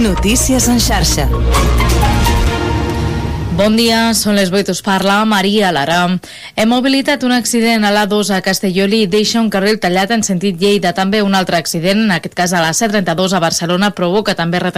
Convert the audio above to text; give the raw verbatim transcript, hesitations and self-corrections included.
Notícies en xarxa. Bon dia, són les vuit, us parla Maria Lara. Hem mobilitat un accident a l'A dos a Castellolí i deixa un carril tallat en sentit Lleida. També un altre accident, en aquest cas a la C trenta-dos a Barcelona, provoca també retenció